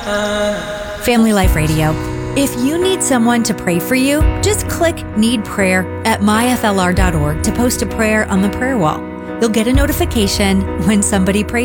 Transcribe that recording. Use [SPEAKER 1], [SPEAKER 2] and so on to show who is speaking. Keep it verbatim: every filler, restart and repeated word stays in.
[SPEAKER 1] Family Life Radio. If you need someone to pray for you, just click Need Prayer at my f l r dot org to post a prayer on the prayer wall. You'll get a notification when somebody prays